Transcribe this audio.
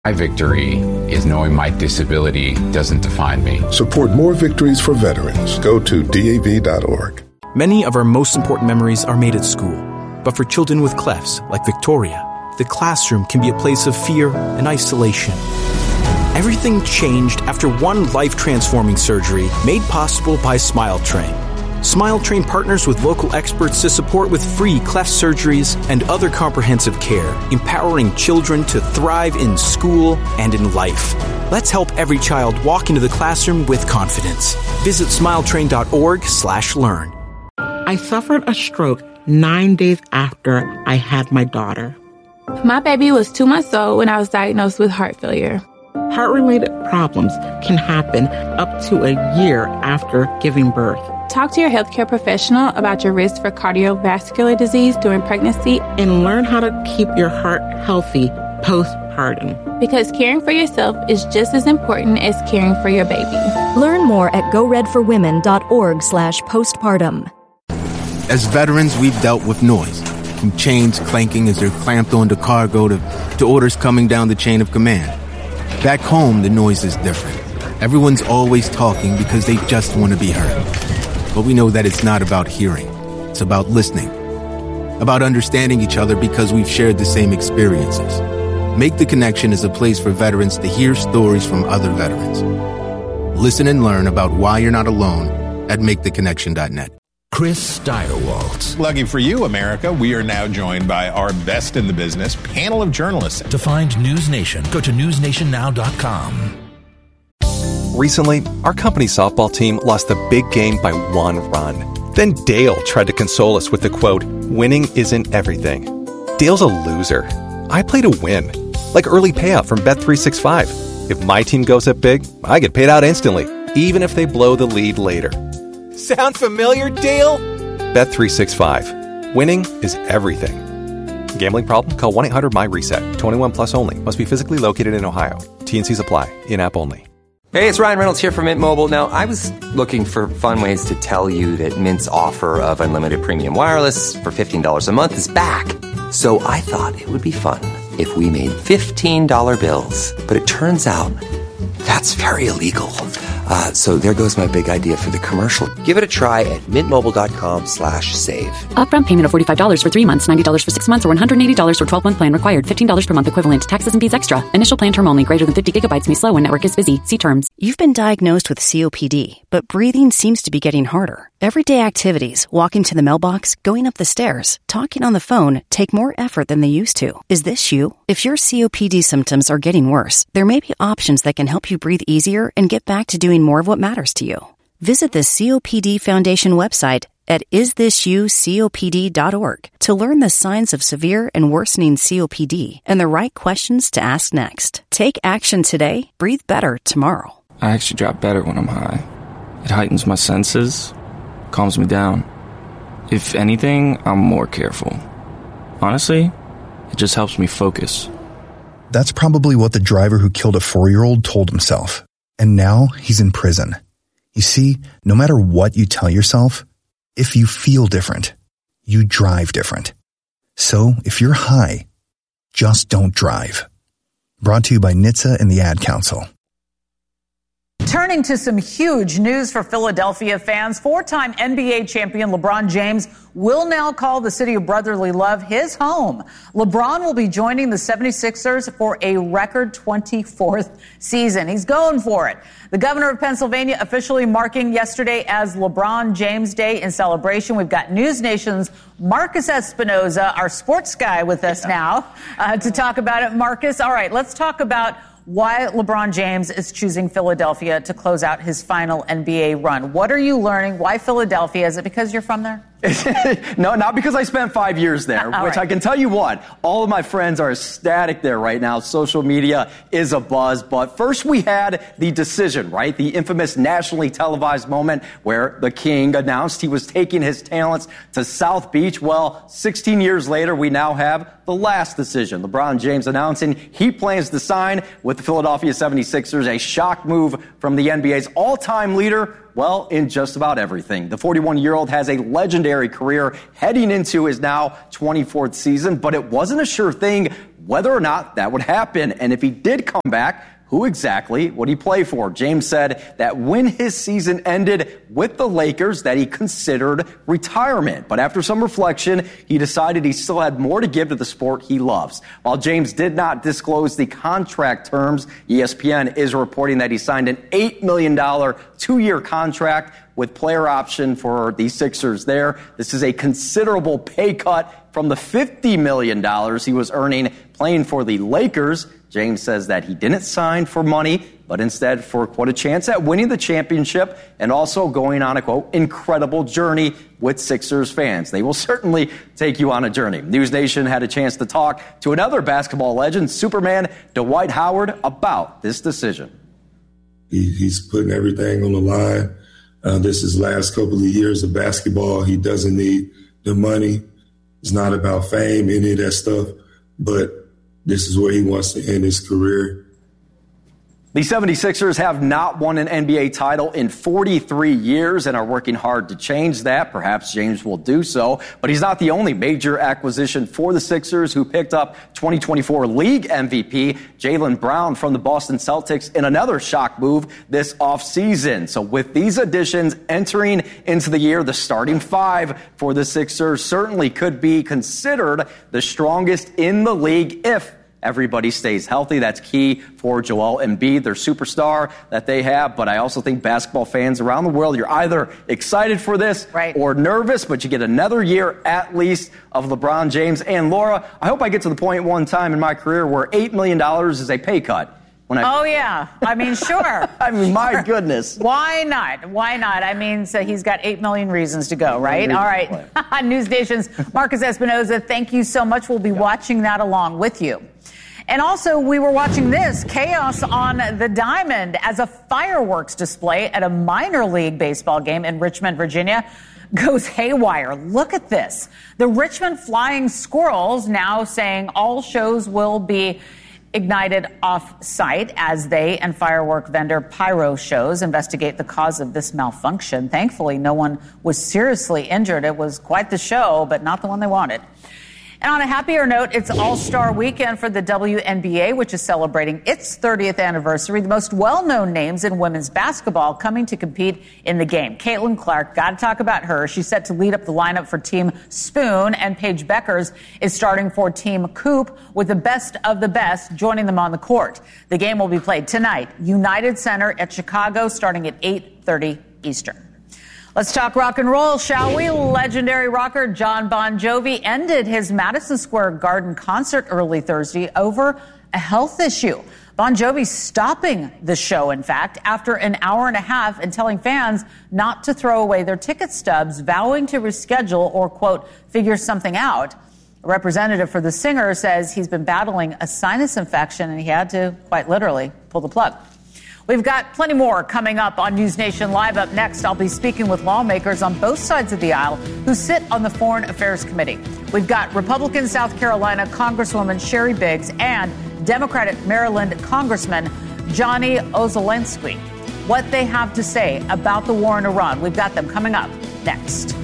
My victory is knowing my disability doesn't define me. Support more victories for veterans. Go to DAV.org. Many of our most important memories are made at school. But for children with clefts, like Victoria, the classroom can be a place of fear and isolation. Everything changed after one life-transforming surgery made possible by SmileTrain. SmileTrain partners with local experts to support with free cleft surgeries and other comprehensive care, empowering children to thrive in school and in life. Let's help every child walk into the classroom with confidence. Visit smiletrain.org/learn. I suffered a stroke 9 days after I had my daughter. My baby was 2 months old when I was diagnosed with heart failure. Heart-related problems can happen up to a year after giving birth. Talk to your healthcare professional about your risk for cardiovascular disease during pregnancy and learn how to keep your heart healthy postpartum. Because caring for yourself is just as important as caring for your baby. Learn more at goredforwomen.org/postpartum. As veterans, we've dealt with noise, from chains clanking as they're clamped onto cargo to orders coming down the chain of command. Back home, the noise is different. Everyone's always talking because they just want to be heard. But we know that it's not about hearing. It's about listening. About understanding each other because we've shared the same experiences. Make the Connection is a place for veterans to hear stories from other veterans. Listen and learn about why you're not alone at maketheconnection.net. Chris Steigerwald. Lucky for you, America, we are now joined by our best in the business panel of journalists. To find News Nation, go to newsnationnow.com. Recently, our company's softball team lost the big game by 1 run. Then Dale tried to console us with the quote, "Winning isn't everything." Dale's a loser. I play to win. Like early payout from Bet365. If my team goes up big, I get paid out instantly, even if they blow the lead later. Sound familiar, Dale? Bet365. Winning is everything. Gambling problem? Call 1-800-MY-RESET. 21 plus only. Must be physically located in Ohio. T&Cs apply. In-app only. Hey, it's Ryan Reynolds here from Mint Mobile. Now, I was looking for fun ways to tell you that Mint's offer of unlimited premium wireless for $15 a month is back. So I thought it would be fun if we made $15 bills. But it turns out that's very illegal. So there goes my big idea for the commercial. Give it a try at mintmobile.com/save. Upfront payment of $45 for 3 months, $90 for 6 months, or $180 for 12-month plan required. $15 per month equivalent. Taxes and fees extra. Initial plan term only. Greater than 50 gigabytes may slow when network is busy. See terms. You've been diagnosed with COPD, but breathing seems to be getting harder. Everyday activities, walking to the mailbox, going up the stairs, talking on the phone, take more effort than they used to. Is this you? If your COPD symptoms are getting worse, there may be options that can help you breathe easier and get back to doing more of what matters to you. Visit the COPD Foundation website at isthisyoucopd.org to learn the signs of severe and worsening COPD and the right questions to ask next. Take action today. Breathe better tomorrow. I actually drop better when I'm high. It heightens my senses, calms me down. If anything, I'm more careful. Honestly, it just helps me focus. That's probably what the driver who killed a 4-year-old told himself. And now he's in prison. You see, no matter what you tell yourself, if you feel different, you drive different. So if you're high, just don't drive. Brought to you by NHTSA and the Ad Council. Turning to some huge news for Philadelphia fans, 4-time NBA champion LeBron James will now call the city of brotherly love his home. LeBron will be joining the 76ers for a record 24th season. He's going for it. The governor of Pennsylvania officially marking yesterday as LeBron James Day in celebration. We've got News Nation's Marcus Espinoza, our sports guy, with us now to talk about it. Marcus, all right, let's talk about why LeBron James is choosing Philadelphia to close out his final NBA run. What are you learning? Why Philadelphia? Is it because you're from there? No, not because I spent 5 years there, which I can tell you what, all of my friends are ecstatic there right now. Social media is abuzz. But first we had the decision, right? The infamous nationally televised moment where the king announced he was taking his talents to South Beach. Well, 16 years later, we now have the last decision. LeBron James announcing he plans to sign with the Philadelphia 76ers, a shock move from the NBA's all-time leader. Well, in just about everything. The 41-year-old has a legendary career heading into his now 24th season, but it wasn't a sure thing whether or not that would happen. And if he did come back, who exactly would he play for? James said that when his season ended with the Lakers, that he considered retirement. But after some reflection, he decided he still had more to give to the sport he loves. While James did not disclose the contract terms, ESPN is reporting that he signed an $8 million two-year contract with player option for the Sixers there. This is a considerable pay cut from the $50 million he was earning playing for the Lakers. James says that he didn't sign for money, but instead for, quote, a chance at winning the championship and also going on a, quote, incredible journey with Sixers fans. They will certainly take you on a journey. News Nation had a chance to talk to another basketball legend, Superman Dwight Howard, about this decision. He's putting everything on the line. This is last couple of years of basketball. He doesn't need the money. It's not about fame, any of that stuff, but this is where he wants to end his career. The 76ers have not won an NBA title in 43 years and are working hard to change that. Perhaps James will do so, but he's not the only major acquisition for the Sixers, who picked up 2024 league MVP Jaylen Brown from the Boston Celtics in another shock move this offseason. So with these additions entering into the year, the starting five for the Sixers certainly could be considered the strongest in the league if everybody stays healthy. That's key for Joel Embiid, their superstar that they have. But I also think basketball fans around the world, you're either excited for this or nervous, but you get another year at least of LeBron James. And Laura, I hope I get to the point one time in my career where $8 million is a pay cut. Oh, yeah. I mean, sure. I mean, my goodness. Why not? Why not? I mean, so he's got 8 million reasons to go, right? All right. News Nation's Marcus Espinoza, thank you so much. We'll be watching that along with you. And also, we were watching this chaos on the diamond as a fireworks display at a minor league baseball game in Richmond, Virginia, goes haywire. Look at this. The Richmond Flying Squirrels now saying all shows will be ignited off-site as they and firework vendor Pyro Shows investigate the cause of this malfunction. Thankfully, no one was seriously injured. It was quite the show, but not the one they wanted. And on a happier note, it's All-Star Weekend for the WNBA, which is celebrating its 30th anniversary. The most well-known names in women's basketball coming to compete in the game. Caitlin Clark, got to talk about her. She's set to lead up the lineup for Team Spoon, and Paige Beckers is starting for Team Coop with the best of the best joining them on the court. The game will be played tonight, United Center at Chicago, starting at 8:30 Eastern. Let's talk rock and roll, shall we? Legendary rocker Jon Bon Jovi ended his Madison Square Garden concert early Thursday over a health issue. Bon Jovi stopping the show, in fact, after an hour and a half and telling fans not to throw away their ticket stubs, vowing to reschedule or, quote, figure something out. A representative for the singer says he's been battling a sinus infection and he had to, quite literally, pull the plug. We've got plenty more coming up on News Nation Live. Up next, I'll be speaking with lawmakers on both sides of the aisle who sit on the Foreign Affairs Committee. We've got Republican South Carolina Congresswoman Sherry Biggs and Democratic Maryland Congressman Johnny Ozolinski. What they have to say about the war in Iran. We've got them coming up next.